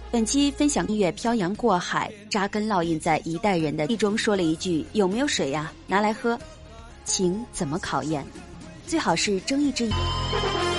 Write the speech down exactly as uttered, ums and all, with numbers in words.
本期分享音乐漂洋过海，扎根烙印在一代人的记忆中，说了一句有没有水呀、啊、拿来喝，情怎么考验，最好是睁一只眼。